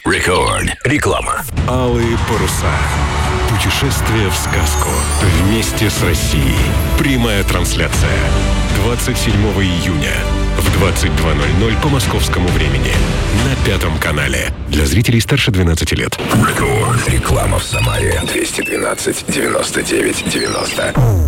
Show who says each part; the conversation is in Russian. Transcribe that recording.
Speaker 1: Рекорд. Реклама.
Speaker 2: Алые паруса. Путешествие в сказку. Вместе с Россией. Прямая трансляция. 27 июня в 22:00 по московскому времени. На Пятом канале. Для зрителей старше 12 лет.
Speaker 1: Рекорд. Реклама в Самаре. 212 99 90.